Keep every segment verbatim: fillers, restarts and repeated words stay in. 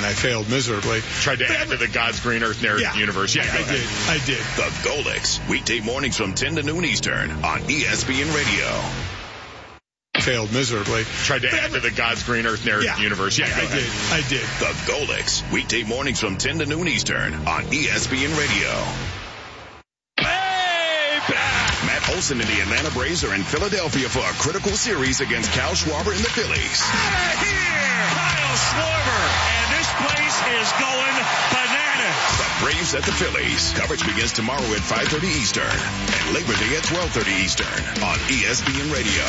I failed miserably. Tried to but add to the God's green earth narrative yeah, universe. Yeah, I did. I did. The Golix, weekday mornings from ten to noon Eastern on E S P N Radio. Failed miserably. Tried to add to the God's green earth narrative yeah, universe. Yeah, I, I did. I did. The Golix, weekday mornings from ten to noon Eastern on E S P N Radio. Hey, back! Matt Olson and the Atlanta Braves are in Philadelphia for a critical series against Kyle Schwarber and the Phillies. Out of here! Kyle Schwarber! And this place is going bananas. The Braves at the Phillies. Coverage begins tomorrow at five thirty Eastern and Labor Day at twelve thirty Eastern on E S P N Radio.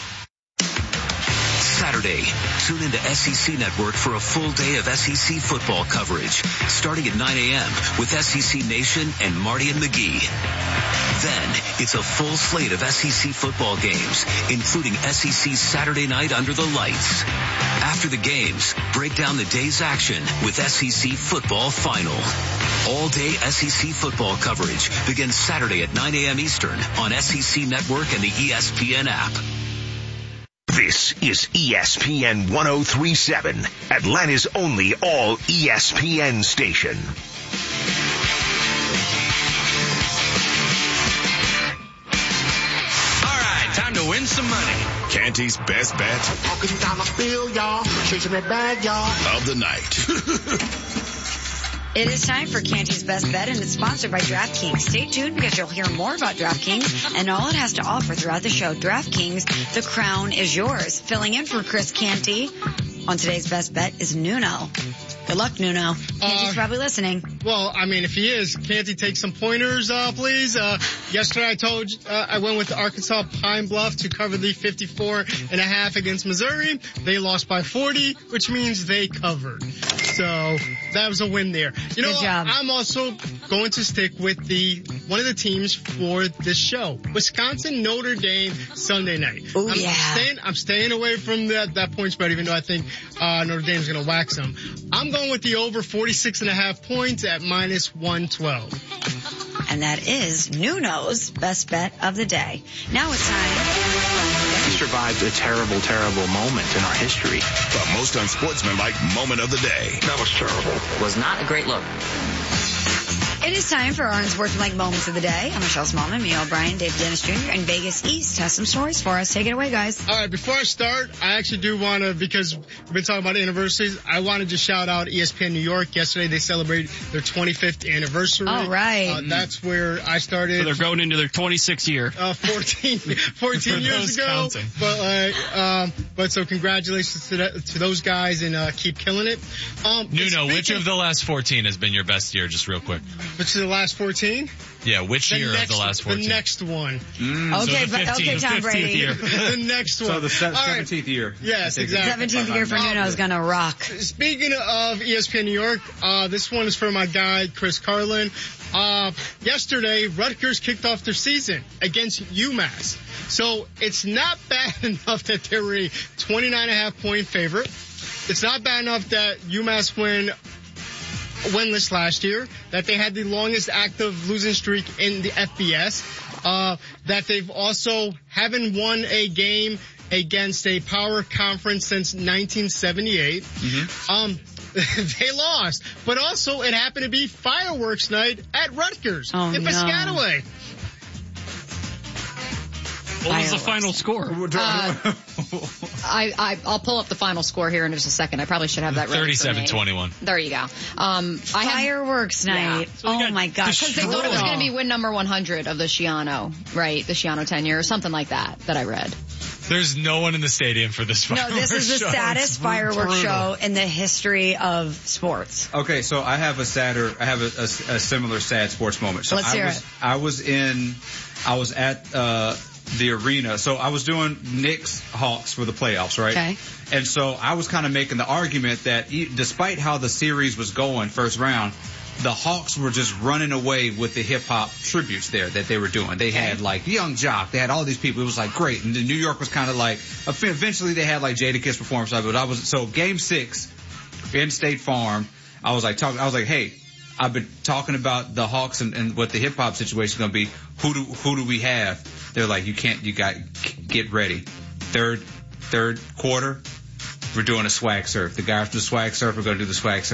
Saturday, tune into S E C Network for a full day of S E C football coverage, starting at nine a.m. with S E C Nation and Marty and McGee. Then, it's a full slate of S E C football games, including S E C Saturday Night Under the Lights. After the games, break down the day's action with S E C Football Final. All-day S E C football coverage begins Saturday at nine a.m. Eastern on S E C Network and the E S P N app. This is E S P N one oh three point seven, Atlanta's only all E S P N station. All right, time to win some money. Canty's best bet Talking down the field, y'all. Chasing that bag, y'all. of the night. It is time for Canty's Best Bet, and it's sponsored by DraftKings. Stay tuned because you'll hear more about DraftKings and all it has to offer throughout the show. DraftKings, the crown is yours. Filling in for Chris Canty on today's Best Bet is Nuno. Good luck, Nuno. Canty's uh, probably listening. Well, I mean, if he is, can't he take some pointers, uh, please? Uh, yesterday I told, uh, I went with Arkansas Pine Bluff to cover the fifty-four and a half against Missouri. They lost by forty, which means they covered. So that was a win there. You know, Good job. I'm also going to stick with the, one of the teams for this show. Wisconsin, Notre Dame, Sunday night. Oh, I'm, yeah. I'm staying, I'm staying away from that, that point spread, even though I think, uh, Notre Dame's gonna wax them. I'm going with the over forty-six and a half points at minus one twelve. And that is Nuno's best bet of the day. Now it's time. We survived a terrible, terrible moment in our history. The most unsportsmanlike moment of the day. That was terrible. Was not a great look. It is time for our unsportsmanlike moments of the day. I'm Michelle Smallman, Mia O'Brien, Dave Dennis Junior, and Vegas East has some stories for us. Take it away, guys. All right, before I start, I actually do want to, because we've been talking about anniversaries, I wanted to shout out E S P N New York. Yesterday they celebrated their twenty-fifth anniversary. All right. Uh, that's where I started. So they're going into their twenty-sixth year. Uh, fourteen, fourteen years ago. Counting. But, uh, um, but so congratulations to, that, to those guys and, uh, keep killing it. Um, Nuno, which speaking, of the last fourteen has been your best year, just real quick? Which is the last fourteen? Yeah, which The year next, of the last fourteen? The next one. Mm, Okay, so the but- fifteenth, okay, Tom the fifteenth Brady. year. The next one. So the se- All right. seventeenth year. Yes, exactly. seventeenth year for Nuno is going to rock. Speaking of E S P N New York, uh, this one is for my guy, Chris Carlin. Uh, yesterday, Rutgers kicked off their season against UMass. So it's not bad enough that they were a twenty-nine and a half point favorite. It's not bad enough that UMass win winless last year, that they had the longest active losing streak in the F B S, uh, that they've also haven't won a game against a power conference since nineteen seventy-eight. Mm-hmm. Um, they lost, but also it happened to be fireworks night at Rutgers oh, in no. Piscataway. What was the final score? Uh, I, I, I'll pull up the final score here in just a second. I probably should have that ready. thirty-seven twenty-one. There you go. Um, I have, Fireworks night. Yeah. So we oh got my gosh. Because they thought it was going to be win number one hundred of the Shiano, right? The Shiano tenure or something like that, that I read. There's no one in the stadium for this No, fireworks this is the show. saddest It's fireworks brutal. show in the history of sports. Okay, so I have a sadder, I have a, a, a similar sad sports moment. So Let's I hear was, it. I was in, I was at, uh, the arena. So I was doing Knicks Hawks for the playoffs, right? Okay. And so I was kind of making the argument that e- despite how the series was going first round, the Hawks were just running away with the hip hop tributes there that they were doing. They had like Young Jock, they had all these people. It was like great. And New York was kind of like, eventually they had like Jadakiss perform stuff. But I was, so game six in State Farm, I was like talking, I was like, hey, I've been talking about the Hawks and, and what the hip hop situation is going to be. Who do, who do we have? They're like, you can't, you got, get ready. Third, third quarter, we're doing a swag surf. The guys from the swag surf are going to do the swag surf.